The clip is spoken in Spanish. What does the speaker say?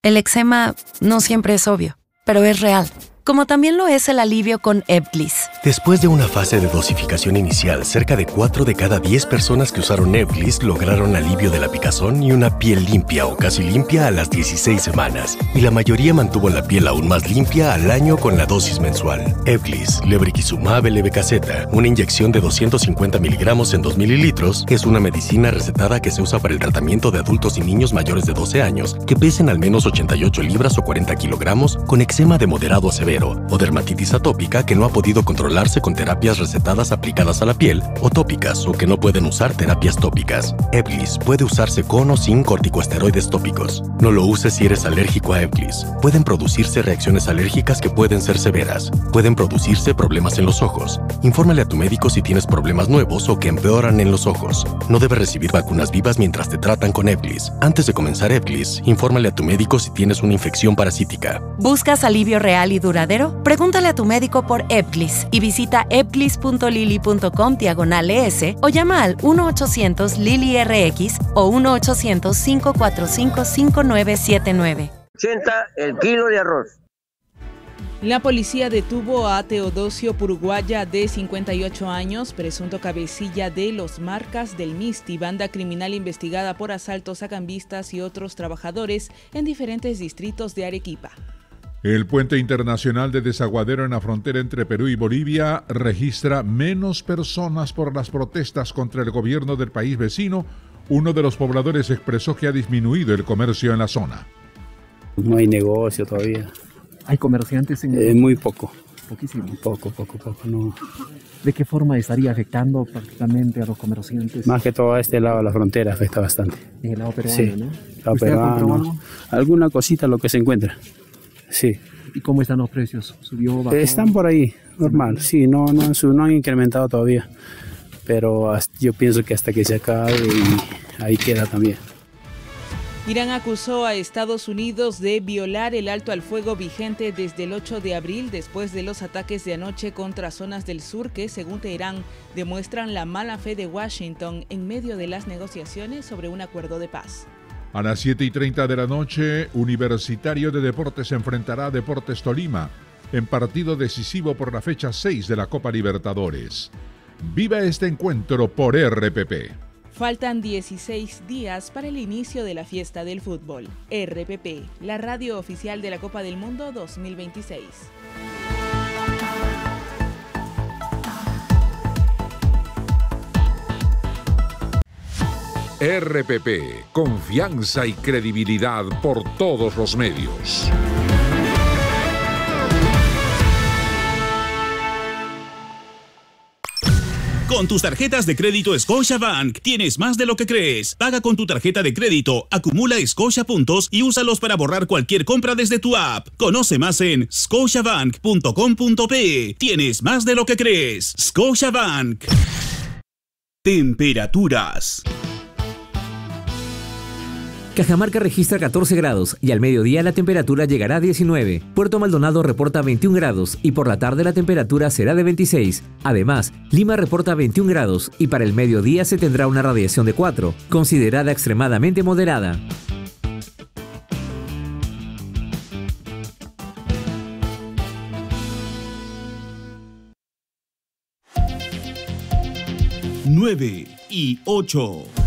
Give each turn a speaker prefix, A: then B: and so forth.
A: El eczema no siempre es obvio, pero es real. Como también lo es el alivio con Ebglyss.
B: Después de una fase de dosificación inicial, cerca de 4 de cada 10 personas que usaron Ebglyss lograron alivio de la picazón y una piel limpia o casi limpia a las 16 semanas. Y la mayoría mantuvo la piel aún más limpia al año con la dosis mensual. Ebglyss, lebrikizumab LB-Caseta, una inyección de 250 miligramos en 2 mililitros, es una medicina recetada que se usa para el tratamiento de adultos y niños mayores de 12 años que pesen al menos 88 libras o 40 kilogramos con eczema de moderado a severo o dermatitis atópica que no ha podido controlarse con terapias recetadas aplicadas a la piel o tópicas o que no pueden usar terapias tópicas. Ebglyss puede usarse con o sin corticosteroides tópicos. No lo uses si eres alérgico a Ebglyss. Pueden producirse reacciones alérgicas que pueden ser severas. Pueden producirse problemas en los ojos. Infórmale a tu médico si tienes problemas nuevos o que empeoran en los ojos. No debes recibir vacunas vivas mientras te tratan con Ebglyss. Antes de comenzar Ebglyss, infórmale a tu médico si tienes una infección parasítica.
A: ¿Buscas alivio real y duradero? Pregúntale a tu médico por Ebglyss y visita ebglyss.lilly.com/ES o llama al 1-800-LILY-RX o 1-800-545-5979.
C: 80 el kilo de arroz.
D: La policía detuvo a Teodosio Puruguaya, de 58 años, presunto cabecilla de Los Marcas del Misti, banda criminal investigada por asaltos a cambistas y otros trabajadores en diferentes distritos de Arequipa.
E: El puente internacional de Desaguadero en la frontera entre Perú y Bolivia registra menos personas por las protestas contra el gobierno del país vecino. Uno de los pobladores expresó que ha disminuido el comercio en la zona.
F: No hay negocio todavía.
G: ¿Hay comerciantes en
F: muy poco.
G: Poquísimo.
F: Poco, no.
G: ¿De qué forma estaría afectando prácticamente a los comerciantes?
F: Más que todo a este lado de la frontera afecta bastante.
G: En el lado peruano,
F: sí,
G: ¿no?
F: Lado peruano, algo? Alguna cosita lo que se encuentra. Sí.
G: ¿Y cómo están los precios? ¿Subió, bajó?
F: Están por ahí, normal. Sí, no han incrementado todavía. Pero yo pienso que hasta que se acabe y ahí queda también.
D: Irán acusó a Estados Unidos de violar el alto al fuego vigente desde el 8 de abril después de los ataques de anoche contra zonas del sur que, según Teherán, demuestran la mala fe de Washington en medio de las negociaciones sobre un acuerdo de paz.
E: A las 7:30 de la noche, Universitario de Deportes se enfrentará a Deportes Tolima en partido decisivo por la fecha 6 de la Copa Libertadores. Viva este encuentro por RPP.
D: Faltan 16 días para el inicio de la fiesta del fútbol. RPP, la radio oficial de la Copa del Mundo 2026.
H: RPP, confianza y credibilidad por todos los medios.
I: Con tus tarjetas de crédito Scotiabank tienes más de lo que crees. Paga con tu tarjeta de crédito, acumula Scotia puntos y úsalos para borrar cualquier compra desde tu app. Conoce más en scotiabank.com.pe. Tienes más de lo que crees. Scotiabank. Temperaturas.
J: Cajamarca registra 14 grados y al mediodía la temperatura llegará a 19. Puerto Maldonado reporta 21 grados y por la tarde la temperatura será de 26. Además, Lima reporta 21 grados y para el mediodía se tendrá una radiación de 4, considerada extremadamente moderada.
I: Nueve y 8.